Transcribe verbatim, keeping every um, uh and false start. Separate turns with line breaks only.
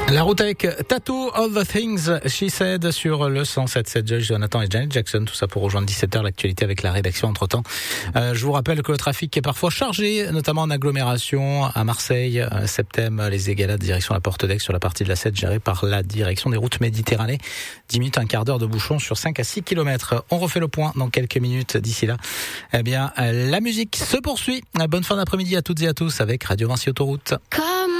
La route avec Tattoo, All the Things She Said sur le cent sept virgule sept. Josh, Jonathan et Janet Jackson, tout ça pour rejoindre dix-sept heures l'actualité avec la rédaction entre temps. Euh, je vous rappelle que le trafic est parfois chargé, notamment en agglomération à Marseille, euh, Septem, les Égalades, direction la Porte d'Aix sur la partie de la sept gérée par la direction des routes Méditerranée. dix minutes, un quart d'heure de bouchon sur cinq à six kilomètres. On refait le point dans quelques minutes. D'ici là, eh bien, la musique se poursuit. Bonne fin d'après-midi à toutes et à tous avec Radio Vinci Autoroute.